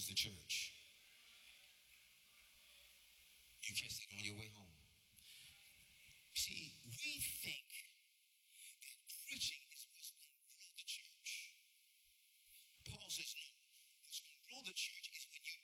the church. You catch it on your way home.